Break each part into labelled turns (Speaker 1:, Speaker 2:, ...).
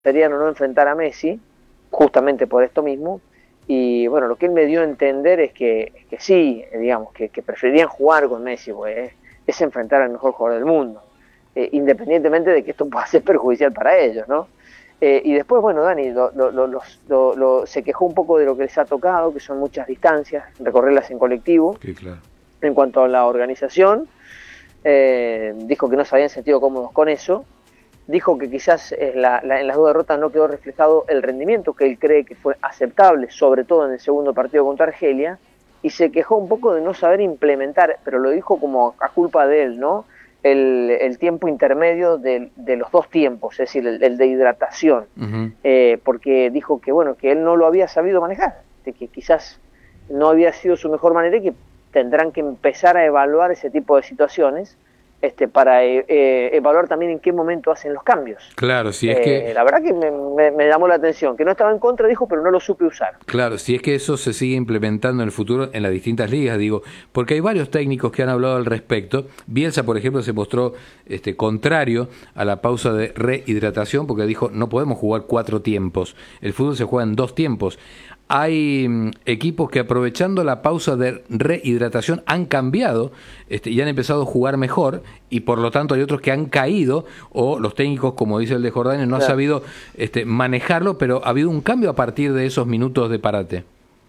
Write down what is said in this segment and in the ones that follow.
Speaker 1: preferían o no enfrentar a Messi, justamente por esto mismo. Y bueno, lo que él me dio a entender es que sí, digamos, que preferirían jugar con Messi, pues es enfrentar al mejor jugador del mundo, independientemente de que esto pueda ser perjudicial para ellos, ¿no? Y después, bueno, Dani se quejó un poco de lo que les ha tocado, que son muchas distancias, recorrerlas en colectivo.
Speaker 2: Sí, claro.
Speaker 1: En cuanto a la organización, dijo que no se habían sentido cómodos con eso. Dijo que quizás en las dos derrotas no quedó reflejado el rendimiento que él cree que fue aceptable, sobre todo en el segundo partido contra Argelia, y se quejó un poco de no saber implementar, pero lo dijo como a culpa de él, ¿no? El tiempo intermedio de los dos tiempos, es decir, el de hidratación, porque dijo que bueno, que él no lo había sabido manejar, de que quizás no había sido su mejor manera y que tendrán que empezar a evaluar ese tipo de situaciones para evaluar también en qué momento hacen los cambios.
Speaker 2: Claro, si es que...
Speaker 1: La verdad que me llamó la atención, que no estaba en contra, dijo, pero no lo supe usar.
Speaker 2: Claro, si es que eso se sigue implementando en el futuro en las distintas ligas, digo, porque hay varios técnicos que han hablado al respecto. Bielsa, por ejemplo, se mostró contrario a la pausa de rehidratación porque dijo, no podemos jugar 4 tiempos, el fútbol se juega en 2 tiempos. Hay equipos que aprovechando la pausa de rehidratación han cambiado y han empezado a jugar mejor, y por lo tanto hay otros que han caído, o los técnicos, como dice el de Jordania, no han sabido manejarlo, pero ha habido un cambio a partir de esos minutos de parate.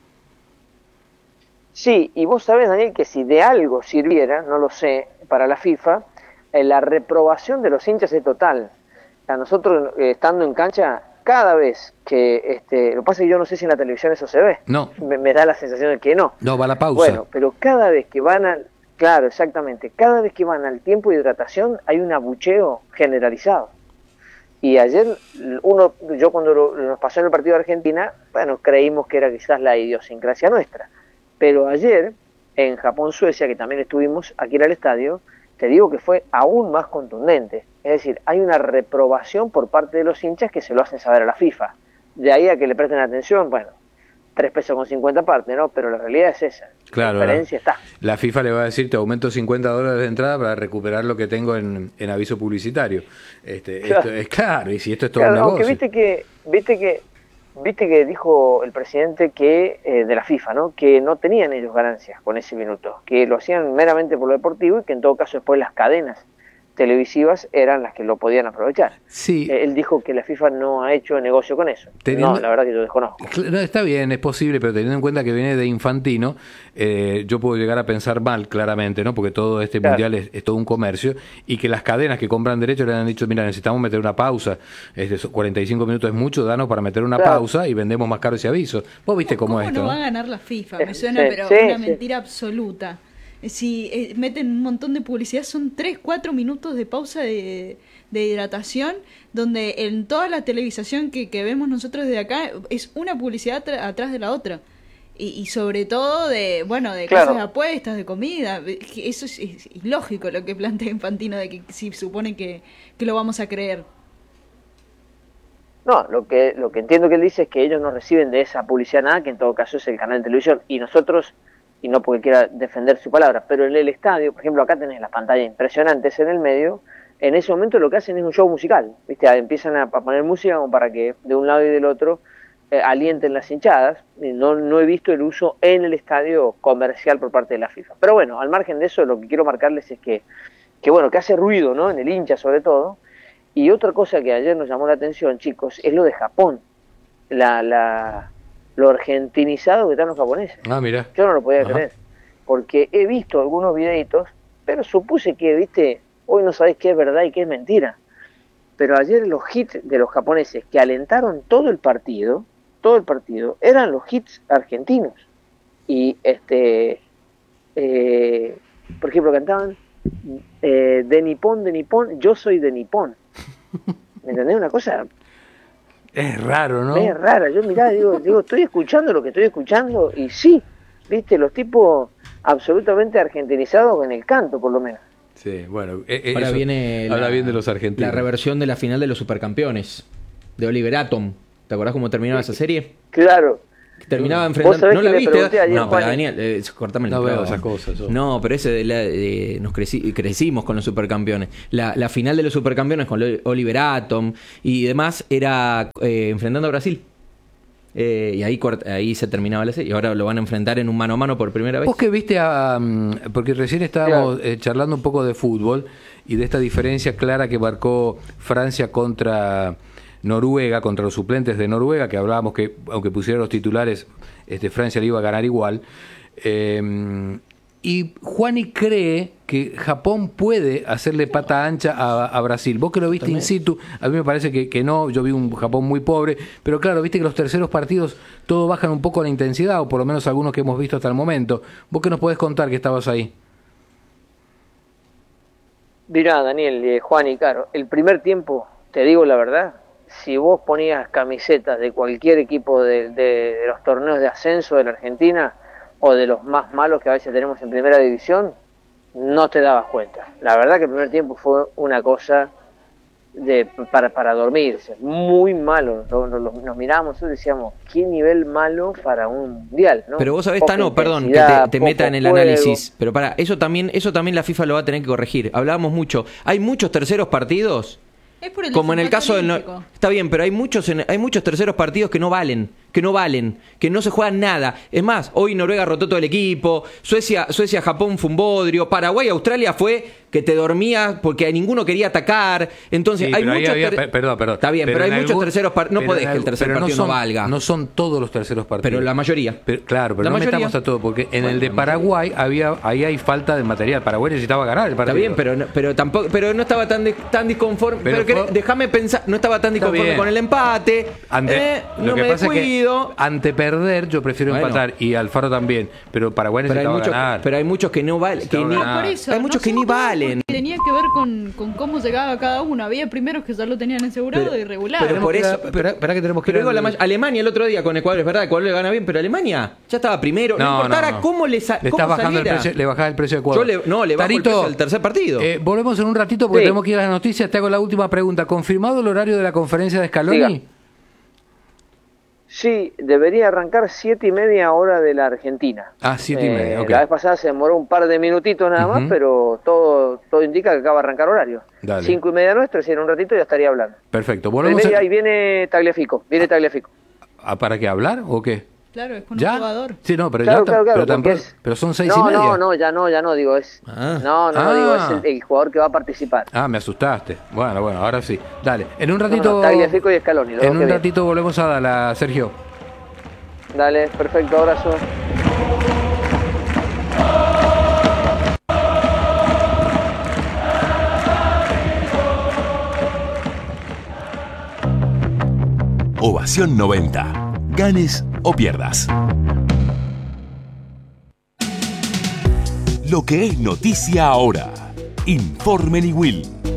Speaker 1: Sí, y vos sabés, Daniel, que si de algo sirviera, no lo sé, para la FIFA, la reprobación de los hinchas es total. A nosotros, estando en cancha, cada vez que, lo que pasa es que yo no sé si en la televisión eso se ve.
Speaker 2: No.
Speaker 1: Me da la sensación de que no.
Speaker 2: No, va la pausa.
Speaker 1: Bueno, pero cada vez que van claro, exactamente, cada vez que van al tiempo de hidratación hay un abucheo generalizado. Y ayer, yo cuando nos pasó en el partido de Argentina, bueno, creímos que era quizás la idiosincrasia nuestra. Pero ayer, en Japón-Suecia, que también estuvimos aquí en el estadio, te digo que fue aún más contundente. Es decir, hay una reprobación por parte de los hinchas que se lo hacen saber a la FIFA. De ahí a que le presten atención, bueno, 3 pesos con 50 aparte, ¿no? Pero la realidad es esa.
Speaker 2: Claro,
Speaker 1: la diferencia está.
Speaker 2: La FIFA le va a decir, te aumento $50 de entrada para recuperar lo que tengo en aviso publicitario.
Speaker 1: Claro.
Speaker 2: Esto es claro, y si esto es todo un negocio.
Speaker 1: Aunque viste que dijo el presidente que de la FIFA, ¿no? Que no tenían ellos ganancias con ese minuto, que lo hacían meramente por lo deportivo y que en todo caso después las cadenas televisivas eran las que lo podían aprovechar.
Speaker 2: Sí.
Speaker 1: Él dijo que la FIFA no ha hecho negocio con eso. No, la verdad que yo desconozco.
Speaker 2: No, está bien, es posible, pero teniendo en cuenta que viene de Infantino, yo puedo llegar a pensar mal, claramente, ¿no? Porque todo mundial es todo un comercio, y que las cadenas que compran derechos le han dicho, mira, necesitamos meter una pausa, 45 minutos es mucho, danos para meter una pausa y vendemos más caro ese aviso. Vos viste cómo es esto.
Speaker 3: No va a ganar la FIFA, me suena, pero una mentira absoluta. Si meten un montón de publicidad, son 3-4 minutos de pausa de hidratación, donde en toda la televisación que vemos nosotros desde acá es una publicidad atrás de la otra, y sobre todo de cosas de apuestas, de comida. Eso es ilógico lo que plantea Infantino, de que si supone que lo vamos a creer.
Speaker 1: No, lo que entiendo que él dice es que ellos no reciben de esa publicidad nada, que en todo caso es el canal de televisión, y nosotros, y no porque quiera defender su palabra, pero en el estadio, por ejemplo, acá tenés las pantallas impresionantes en el medio, en ese momento lo que hacen es un show musical, ¿viste? Empiezan a poner música como para que de un lado y del otro alienten las hinchadas. No he visto el uso en el estadio comercial por parte de la FIFA. Pero bueno, al margen de eso, lo que quiero marcarles es que hace ruido, ¿no? En el hincha sobre todo. Y otra cosa que ayer nos llamó la atención, chicos, es lo de Japón. Lo argentinizado que están los japoneses.
Speaker 2: Ah, mira.
Speaker 1: Yo no lo podía creer, porque he visto algunos videitos, pero supuse que, viste, hoy no sabés qué es verdad y qué es mentira. Pero ayer los hits de los japoneses que alentaron todo el partido, eran los hits argentinos. Y por ejemplo, cantaban de Nippon, yo soy de Nippon. ¿Me entendés? Una cosa...
Speaker 2: Es raro, ¿no?
Speaker 1: Es rara. Yo mirá, digo, estoy escuchando lo que estoy escuchando y sí, viste, los tipos absolutamente argentinizados en el canto, por lo menos.
Speaker 2: Sí, bueno.
Speaker 4: Ahora viene
Speaker 2: habla bien de los argentinos.
Speaker 4: La reversión de la final de los Supercampeones, de Oliver Atom. ¿Te acordás cómo terminaba esa serie?
Speaker 1: Claro.
Speaker 4: terminaba enfrentando. ¿No la viste? No, pero Daniel, cortame el micrófono.
Speaker 2: No veo esas cosas.
Speaker 4: No, pero ese nos crecimos con los supercampeones. La final de los supercampeones con Oliver Atom y demás era enfrentando a Brasil. Y ahí se terminaba la serie. Y ahora lo van a enfrentar en un mano a mano por primera vez.
Speaker 2: Vos que viste porque recién estábamos charlando un poco de fútbol y de esta diferencia clara que marcó Francia contra Noruega, contra los suplentes de Noruega, que hablábamos que aunque pusieran los titulares, Francia le iba a ganar igual. Y Juani cree que Japón puede hacerle pata ancha a Brasil. Vos que lo viste in situ, a mí me parece que no. Yo vi un Japón muy pobre, pero claro, viste que los terceros partidos todos bajan un poco la intensidad, o por lo menos algunos que hemos visto hasta el momento. ¿Vos qué nos podés contar que estabas ahí?
Speaker 1: Mirá, Daniel, Juani, claro, el primer tiempo, te digo la verdad, si vos ponías camisetas de cualquier equipo de los torneos de ascenso de la Argentina, o de los más malos que a veces tenemos en primera división, no te dabas cuenta. La verdad que el primer tiempo fue una cosa para dormirse, muy malo. Nos mirábamos y decíamos, qué nivel malo para un mundial, ¿no?
Speaker 4: Pero vos sabés, Tano, perdón, que te meta en el análisis, pero eso también la FIFA lo va a tener que corregir. Hablábamos mucho, hay muchos terceros partidos, como en el caso del... Está bien, pero hay muchos terceros partidos que no valen, que no se juegan nada. Es más, hoy Noruega rotó todo el equipo, Suecia, Japón fue un bodrio, Paraguay, Australia fue que te dormías porque ninguno quería atacar. Entonces, sí, hay muchos...
Speaker 2: Perdón.
Speaker 4: Está bien, pero hay muchos terceros partidos. No podés que el tercer partido no valga.
Speaker 2: No son todos los terceros partidos.
Speaker 4: Pero la mayoría.
Speaker 2: Claro, pero no metamos a todo, porque en el de Paraguay ahí hay falta de material. Paraguay necesitaba ganar el partido.
Speaker 4: Está bien, pero no estaba tan disconforme. Pero déjame pensar, no estaba tan disconforme con el empate.
Speaker 2: Lo que pasa es que ante perder yo prefiero empatar, y Alfaro también, pero Paraguay necesitaba ganar.
Speaker 4: Pero hay muchos que no valen. Hay muchos que ni valen.
Speaker 3: Tenía que ver con cómo llegaba cada uno. Había primeros que ya lo tenían asegurado y regular.
Speaker 4: Pero por eso. Pero que tenemos que ver. Alemania el otro día con Ecuador, es verdad, Ecuador le gana bien, pero Alemania ya estaba primero. No importara cómo le
Speaker 2: bajando el precio, le bajaba el precio de Ecuador.
Speaker 4: Le bajo el precio del tercer partido.
Speaker 2: Volvemos en un ratito porque tenemos que ir a las noticias. Te hago la última pregunta. ¿Confirmado el horario de la conferencia de Scaloni?
Speaker 1: Siga. Sí, debería arrancar 7:30 hora de la Argentina.
Speaker 2: 7:30, ok.
Speaker 1: La vez pasada se demoró un par de minutitos nada más, pero todo indica que acaba de arrancar horario. 5:30 nuestro, si en un ratito ya estaría hablando.
Speaker 2: Perfecto.
Speaker 1: Ahí viene Tagliafico.
Speaker 2: ¿Para qué hablar o qué?
Speaker 3: Claro, es con un jugador.
Speaker 2: Sí, no, pero
Speaker 1: claro,
Speaker 2: pero son 6:30.
Speaker 1: No, ya no, digo, es el jugador que va a participar.
Speaker 2: Me asustaste. Bueno, ahora sí. Dale, en un ratito...
Speaker 1: Tagliafico y Scaloni.
Speaker 2: En un ratito volvemos a darla, Sergio.
Speaker 1: Dale, perfecto, abrazo.
Speaker 5: Ovación 90. Ganes o pierdas. Lo que es noticia ahora. Informe Niwil.